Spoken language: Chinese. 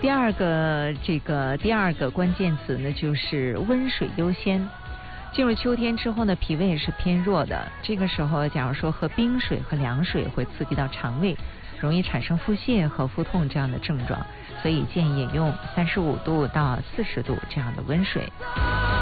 第二个关键词呢，就是温水优先。进入秋天之后呢，脾胃也是偏弱的，这个时候假如说喝冰水和凉水会刺激到肠胃，容易产生腹泻和腹痛这样的症状，所以建议饮用35度到40度这样的温水。